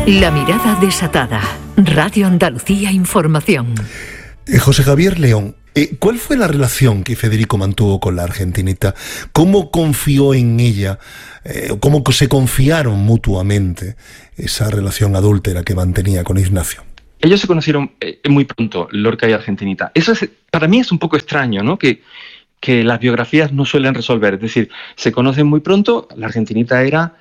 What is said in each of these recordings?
La mirada desatada. Radio Andalucía Información. José Javier León, ¿cuál fue la relación que Federico mantuvo con la argentinita? ¿Cómo confió en ella? ¿Cómo se confiaron mutuamente esa relación adúltera que mantenía con Ignacio? Ellos se conocieron muy pronto, Lorca y Argentinita. Eso para mí es un poco extraño, ¿no? Que las biografías no suelen resolver. Es decir, se conocen muy pronto. La Argentinita era...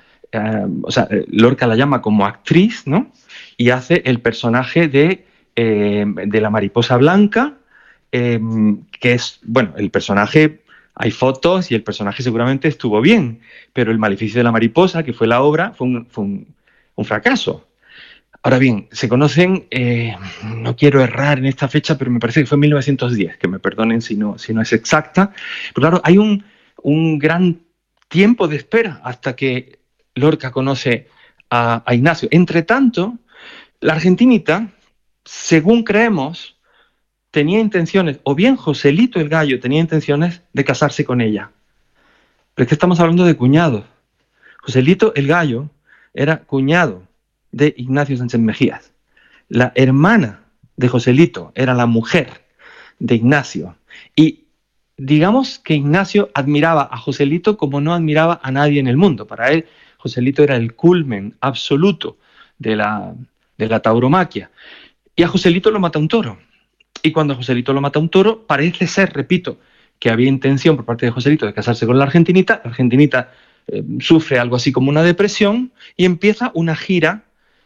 Lorca la llama como actriz, ¿no? Y hace el personaje de la mariposa blanca, que es, bueno, el personaje, hay fotos y el personaje seguramente estuvo bien, pero El maleficio de la mariposa, que fue la obra, fue un fracaso. Ahora bien, se conocen, no quiero errar en esta fecha, pero me parece que fue en 1910, que me perdonen si no es exacta, pero claro, hay un gran tiempo de espera hasta que Lorca conoce a Ignacio. Entre tanto, la argentinita, según creemos, tenía intenciones, o bien Joselito el Gallo tenía intenciones de casarse con ella. Pero es que estamos hablando de cuñados. Joselito el Gallo era cuñado de Ignacio Sánchez Mejías. La hermana de Joselito era la mujer de Ignacio. Y digamos que Ignacio admiraba a Joselito como no admiraba a nadie en el mundo. Para él, Joselito era el culmen absoluto de la tauromaquia. Y a Joselito lo mata un toro. Y cuando a Joselito lo mata un toro, parece ser, repito, que había intención por parte de Joselito de casarse con la argentinita. La argentinita sufre algo así como una depresión y empieza una gira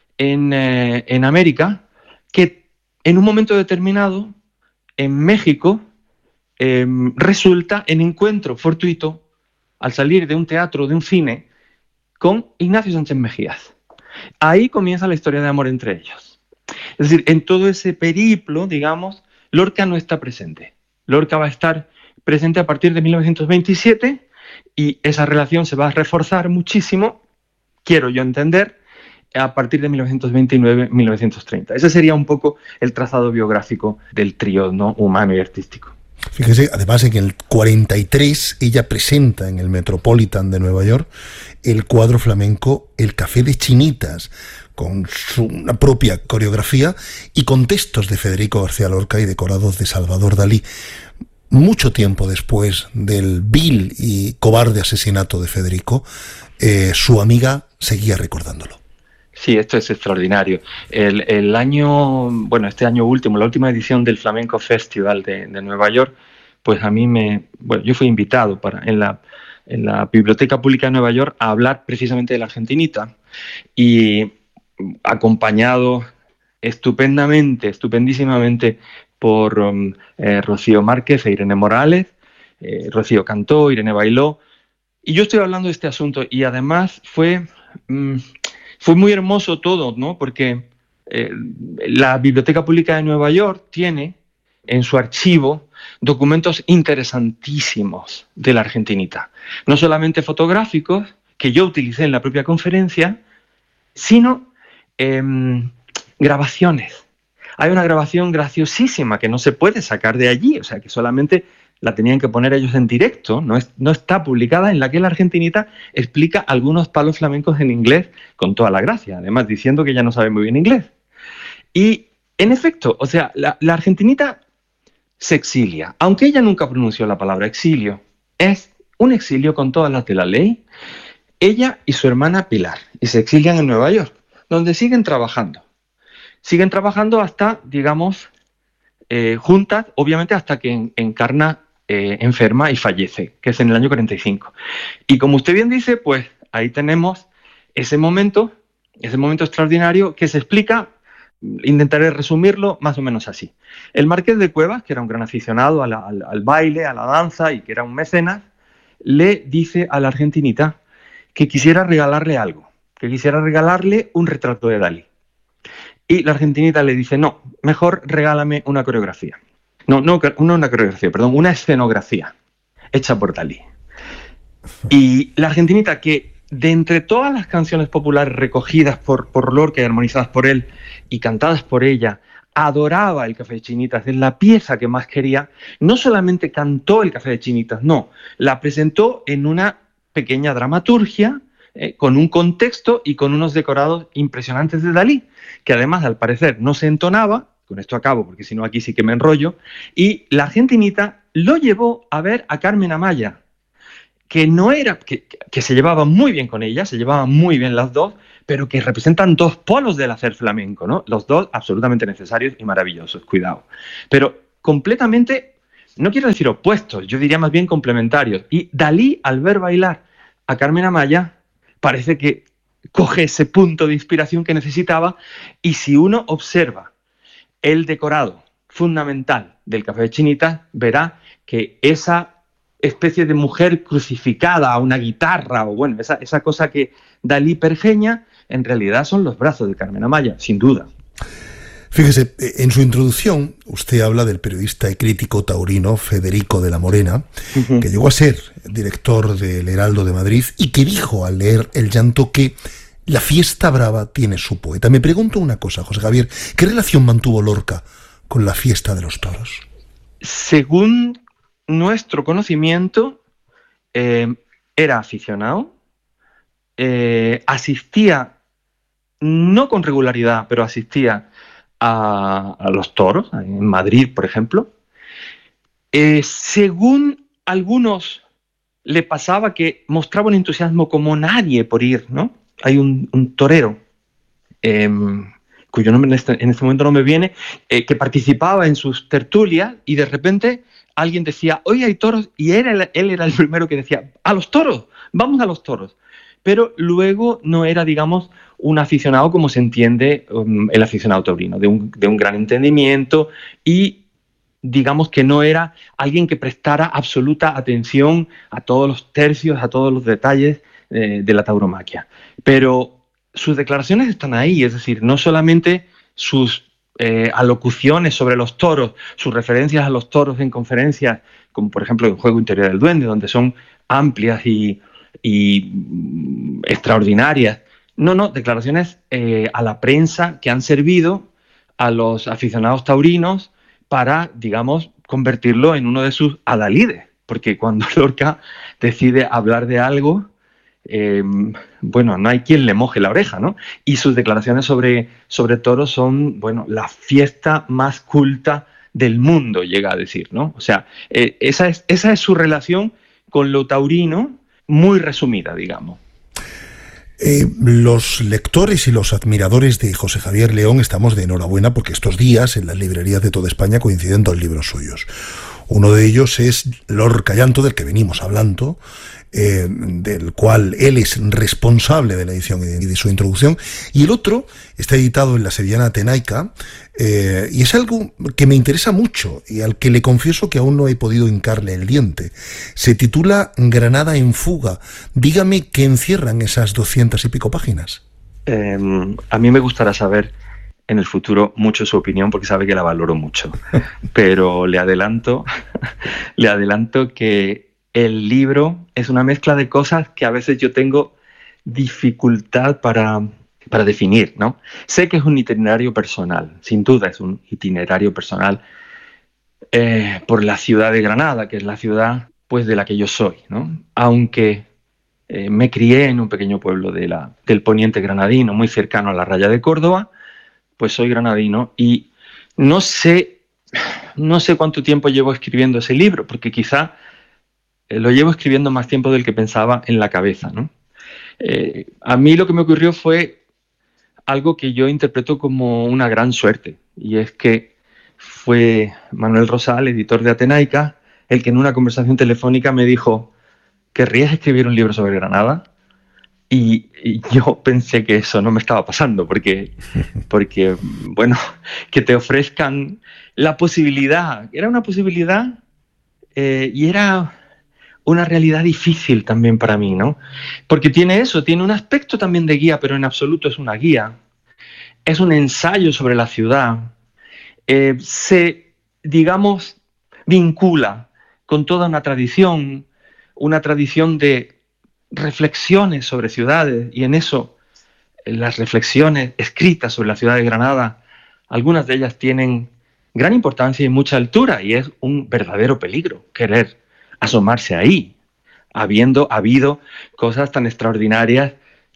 en América que en un momento determinado, en México, resulta en encuentro fortuito al salir de un teatro, de un cine, con Ignacio Sánchez Mejías. Ahí comienza la historia de amor entre ellos. Es decir, en todo ese periplo, digamos, Lorca no está presente. Lorca va a estar presente a partir de 1927 y esa relación se va a reforzar muchísimo, quiero yo entender, a partir de 1929-1930. Ese sería un poco el trazado biográfico del trío, ¿no?, humano y artístico. Fíjese, además en el 43 ella presenta en el Metropolitan de Nueva York el cuadro flamenco El Café de Chinitas, con una propia coreografía y con textos de Federico García Lorca y decorados de Salvador Dalí. Mucho tiempo después del vil y cobarde asesinato de Federico, su amiga seguía recordándolo. Sí, esto es extraordinario. El año, bueno, este año último, la última edición del Flamenco Festival de Nueva York, pues a mí yo fui invitado en la Biblioteca Pública de Nueva York a hablar precisamente de la argentinita y acompañado estupendísimamente por Rocío Márquez e Irene Morales. Rocío cantó, Irene bailó, y yo estoy hablando de este asunto y además fue muy hermoso todo, ¿no? Porque la Biblioteca Pública de Nueva York tiene en su archivo documentos interesantísimos de la argentinita. No solamente fotográficos, que yo utilicé en la propia conferencia, sino grabaciones. Hay una grabación graciosísima que no se puede sacar de allí, o sea, que solamente la tenían que poner ellos en directo, no está publicada, en la que la argentinita explica algunos palos flamencos en inglés con toda la gracia, además diciendo que ella no sabe muy bien inglés. Y, en efecto, o sea, la argentinita se exilia, aunque ella nunca pronunció la palabra exilio. Es un exilio con todas las de la ley. Ella y su hermana Pilar, y se exilian en Nueva York, donde siguen trabajando. Siguen trabajando hasta, digamos, juntas, obviamente hasta que Encarna enferma y fallece, que es en el año 45. Y como usted bien dice, pues ahí tenemos ese momento extraordinario que se explica, intentaré resumirlo más o menos así. El marqués de Cuevas, que era un gran aficionado al baile, a la danza y que era un mecenas, le dice a la argentinita que quisiera regalarle algo, que quisiera regalarle un retrato de Dalí. Y la argentinita le dice, no, mejor regálame una coreografía. Una escenografía hecha por Dalí. Y la argentinita, que de entre todas las canciones populares recogidas por Lorca y armonizadas por él y cantadas por ella, adoraba el Café de Chinitas, es la pieza que más quería, no solamente cantó el Café de Chinitas, no, la presentó en una pequeña dramaturgia con un contexto y con unos decorados impresionantes de Dalí, que además al parecer no se entonaba, con esto acabo porque si no aquí sí que me enrollo, y la argentinita lo llevó a ver a Carmen Amaya, que no era, que se llevaba muy bien con ella, se llevaban muy bien las dos, pero que representan dos polos del hacer flamenco, ¿no? Los dos absolutamente necesarios y maravillosos, cuidado. Pero completamente, no quiero decir opuestos, yo diría más bien complementarios. Y Dalí, al ver bailar a Carmen Amaya, parece que coge ese punto de inspiración que necesitaba, y si uno observa el decorado fundamental del Café de Chinitas, verá que esa especie de mujer crucificada a una guitarra, o bueno, esa cosa que Dalí pergeña, en realidad son los brazos de Carmen Amaya, sin duda. Fíjese, en su introducción usted habla del periodista y crítico taurino Federico de la Morena, que llegó a ser director del Heraldo de Madrid y que dijo al leer El Llanto que la fiesta brava tiene su poeta. Me pregunto una cosa, José Javier, ¿qué relación mantuvo Lorca con la fiesta de los toros? Según nuestro conocimiento, era aficionado, asistía, no con regularidad, pero asistía a los toros, en Madrid, por ejemplo. Según algunos, le pasaba que mostraba un entusiasmo como nadie por ir, ¿no? Hay un torero, cuyo nombre en este momento no me viene, que participaba en sus tertulias y de repente alguien decía, hoy hay toros, y él era el primero que decía, a los toros, vamos a los toros. Pero luego no era, digamos, un aficionado como se entiende el aficionado taurino, de un gran entendimiento, y digamos que no era alguien que prestara absoluta atención a todos los tercios, a todos los detalles de la tauromaquia. Pero sus declaraciones están ahí, es decir, no solamente sus alocuciones sobre los toros, sus referencias a los toros en conferencias, como por ejemplo en Juego Interior del Duende, donde son amplias y extraordinarias. No, declaraciones a la prensa que han servido a los aficionados taurinos para, digamos, convertirlo en uno de sus adalides, porque cuando Lorca decide hablar de algo, bueno, no hay quien le moje la oreja, ¿no? Y sus declaraciones sobre toros son, bueno, la fiesta más culta del mundo, llega a decir, ¿no? O sea, esa es su relación con lo taurino, muy resumida, digamos. Los lectores y los admiradores de José Javier León estamos de enhorabuena porque estos días en las librerías de toda España coinciden dos libros suyos. Uno de ellos es Lorca Llanto, del que venimos hablando, del cual él es responsable de la edición y de su introducción, y el otro está editado en la sevillana Atenaica, y es algo que me interesa mucho y al que le confieso que aún no he podido hincarle el diente. Se titula Granada en fuga. Dígame qué encierran esas 200 y pico páginas. A mí me gustará saber en el futuro mucho su opinión, porque sabe que la valoro mucho, pero le adelanto que el libro es una mezcla de cosas que a veces yo tengo dificultad para definir, ¿no? Sé que es un itinerario personal, sin duda es un itinerario personal por la ciudad de Granada, que es la ciudad pues de la que yo soy, ¿no? Aunque me crié en un pequeño pueblo del poniente granadino, muy cercano a la raya de Córdoba, pues soy granadino y no sé cuánto tiempo llevo escribiendo ese libro, porque quizá lo llevo escribiendo más tiempo del que pensaba en la cabeza, ¿no? A mí lo que me ocurrió fue algo que yo interpreto como una gran suerte, y es que fue Manuel Rosal, editor de Atenaica, el que en una conversación telefónica me dijo, ¿querrías escribir un libro sobre Granada? Y yo pensé que eso no me estaba pasando, porque bueno, que te ofrezcan la posibilidad, era una posibilidad y era una realidad difícil también para mí, ¿no? Porque tiene un aspecto también de guía, pero en absoluto es una guía. Es un ensayo sobre la ciudad. Se, digamos, vincula con toda una tradición de reflexiones sobre ciudades, y en eso las reflexiones escritas sobre la ciudad de Granada, algunas de ellas tienen gran importancia y mucha altura, y es un verdadero peligro querer asomarse ahí, habiendo habido cosas tan extraordinarias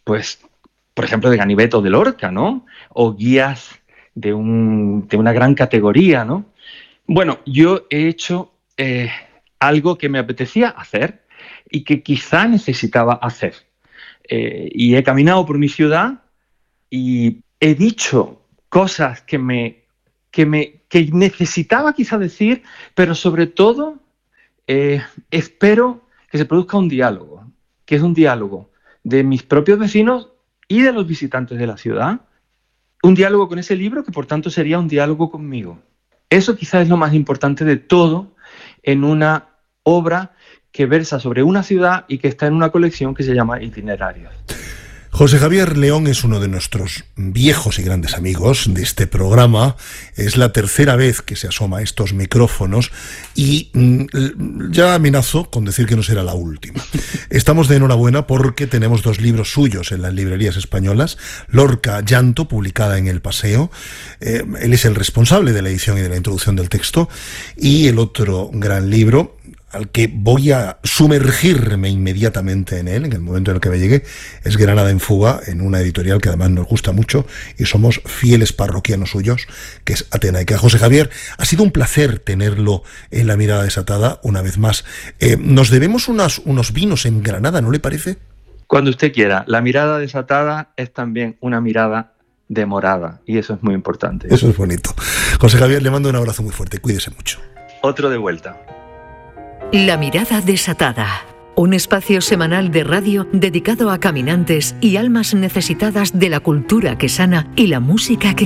pues, por ejemplo, de Ganivet o de Lorca, ¿no? O guías de una gran categoría, ¿no? Bueno, yo he hecho algo que me apetecía hacer y que quizá necesitaba hacer. Y he caminado por mi ciudad y he dicho cosas que necesitaba quizá decir, pero sobre todo espero que se produzca un diálogo, que es un diálogo de mis propios vecinos y de los visitantes de la ciudad, un diálogo con ese libro que por tanto sería un diálogo conmigo. Eso quizá es lo más importante de todo en una obra que versa sobre una ciudad y que está en una colección que se llama Itinerarios. José Javier León es uno de nuestros viejos y grandes amigos de este programa. Es la tercera vez que se asoma a estos micrófonos y ya amenazo con decir que no será la última. Estamos de enhorabuena porque tenemos 2 libros suyos en las librerías españolas. Lorca, Llanto, publicada en El Paseo. Él es el responsable de la edición y de la introducción del texto. Y el otro gran libro, al que voy a sumergirme inmediatamente en él, en el momento en el que me llegue, es Granada en fuga, en una editorial que además nos gusta mucho y somos fieles parroquianos suyos, que es Atenaica. José Javier, ha sido un placer tenerlo en La Mirada Desatada una vez más. Nos debemos unos vinos en Granada, ¿no le parece? Cuando usted quiera. La Mirada Desatada es también una mirada demorada y eso es muy importante. Eso es bonito. José Javier, le mando un abrazo muy fuerte, cuídese mucho. Otro de vuelta. La Mirada Desatada, un espacio semanal de radio dedicado a caminantes y almas necesitadas de la cultura que sana y la música que